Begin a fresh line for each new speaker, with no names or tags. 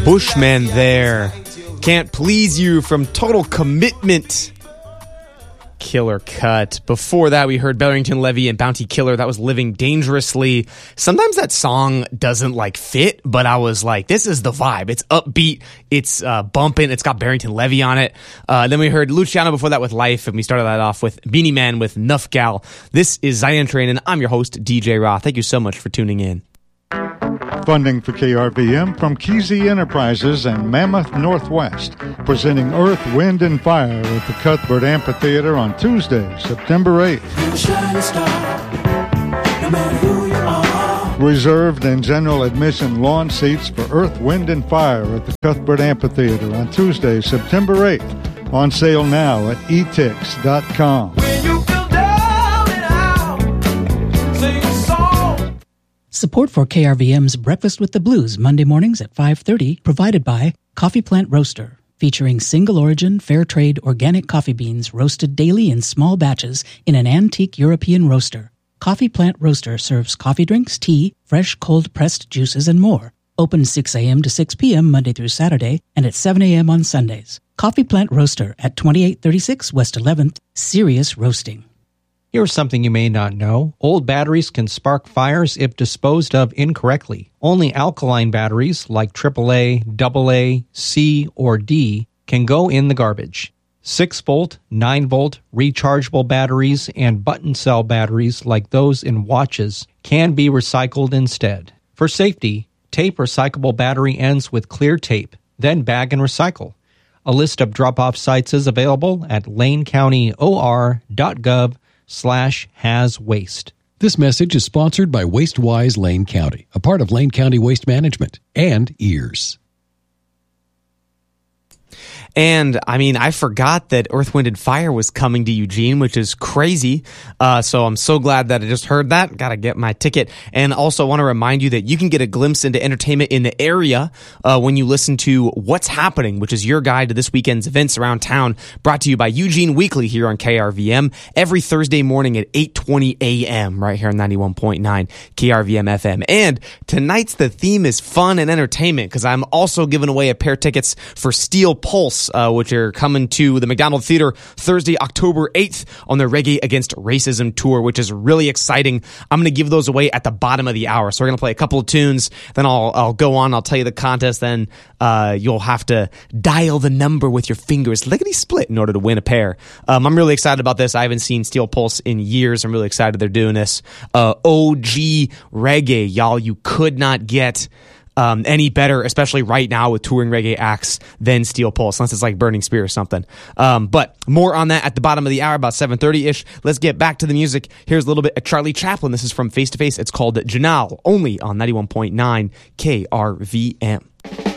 Bushman there. Can't Please You from Total Commitment. Killer cut. Before that, we heard Barrington Levy and Bounty Killer. That was Living Dangerously. Sometimes that song doesn't fit, but I was like, this is the vibe. It's upbeat. It's bumping. It's got Barrington Levy on it. Then we heard Luciano before that with Life, and we started that off with Beanie Man with Nuff Gal. This is Zion Train, and I'm your host, DJ Roth. Thank you so much for tuning in.
Funding for KRVM from Kesey Enterprises and Mammoth Northwest, presenting Earth, Wind, and Fire at the Cuthbert Amphitheater on Tuesday, September 8th. Reserved and general admission lawn seats for Earth, Wind, and Fire at the Cuthbert Amphitheater on Tuesday, September 8th. On sale now at etix.com.
Support for KRVM's Breakfast with the Blues Monday mornings at 5:30 provided by Coffee Plant Roaster, featuring single-origin, fair-trade, organic coffee beans roasted daily in small batches in an antique European roaster. Coffee Plant Roaster serves coffee drinks, tea, fresh cold-pressed juices, and more. Open 6 a.m. to 6 p.m. Monday through Saturday and at 7 a.m. on Sundays. Coffee Plant Roaster at 2836 West 11th, Serious Roasting.
Here's something you may not know. Old batteries can spark fires if disposed of incorrectly. Only alkaline batteries like AAA, AA, C, or D can go in the garbage. 6-volt, 9-volt rechargeable batteries and button cell batteries like those in watches can be recycled instead. For safety, tape recyclable battery ends with clear tape, then bag and recycle. A list of drop-off sites is available at lanecountyor.gov/has waste.
This message is sponsored by WasteWise Lane County, a part of Lane County Waste Management, and EARS.
And, I forgot that Earth, Wind, and Fire was coming to Eugene, which is crazy. So I'm so glad that I just heard that. Got to get my ticket. And also want to remind you that you can get a glimpse into entertainment in the area when you listen to What's Happening, which is your guide to this weekend's events around town, brought to you by Eugene Weekly here on KRVM every Thursday morning at 8:20 a.m. right here on 91.9 KRVM FM. And tonight's the theme is fun and entertainment, because I'm also giving away a pair of tickets for Steel Pulse, which are coming to the McDonald Theater Thursday, October 8th on their Reggae Against Racism tour, which is really exciting. I'm going to give those away at the bottom of the hour. So we're going to play a couple of tunes, then I'll go on, I'll tell you the contest, then you'll have to dial the number with your fingers, lickety-split, in order to win a pair. I'm really excited about this. I haven't seen Steel Pulse in years. I'm really excited they're doing this. OG reggae, y'all. You could not get any better, especially right now with touring reggae acts, than Steel Pulse, unless it's like Burning Spear or something. But more on that at the bottom of the hour, about 7:30-ish. Let's get back to the music. Here's a little bit of Charlie Chaplin. This is from Face to Face. It's called Janal, only on 91.9 KRVM.